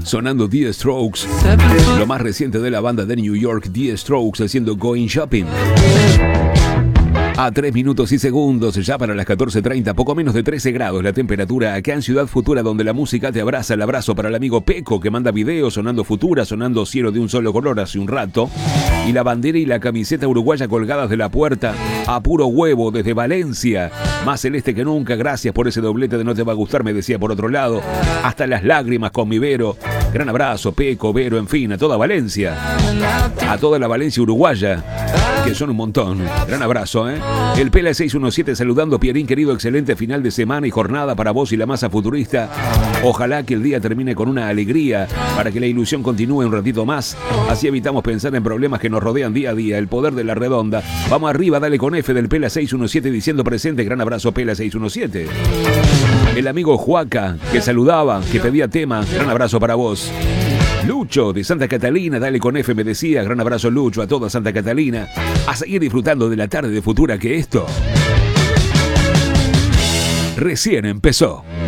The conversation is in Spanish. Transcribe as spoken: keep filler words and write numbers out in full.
Sonando The Strokes, lo más reciente de la banda de New York, The Strokes, haciendo Going Shopping. A tres minutos y segundos, ya para las catorce treinta, poco menos de trece grados la temperatura acá en Ciudad Futura, donde la música te abraza. El abrazo para el amigo Peco, que manda videos sonando Futura, sonando Cielo de un solo color hace un rato. Y la bandera y la camiseta uruguaya colgadas de la puerta, a puro huevo, desde Valencia. Más celeste que nunca, gracias por ese doblete de No Te Va a Gustar, me decía por otro lado. Hasta las lágrimas con mi Vero. Gran abrazo, Peco, Vero, en fin, a toda Valencia. A toda la Valencia uruguaya, que son un montón. Gran abrazo, ¿eh? El Pela seis uno siete saludando, Pierín, querido, excelente final de semana y jornada para vos y la masa futurista. Ojalá que el día termine con una alegría para que la ilusión continúe un ratito más. Así evitamos pensar en problemas que nos rodean día a día. El poder de la redonda. Vamos arriba, dale con F del Pela seis uno siete diciendo presente. Gran abrazo, Pela seis uno siete. El amigo Juaca, que saludaba, que pedía tema. Gran abrazo para vos. Lucho de Santa Catalina, dale con F, me decía. Gran abrazo, Lucho, a toda Santa Catalina. A seguir disfrutando de la tarde de Futura, que esto recién empezó.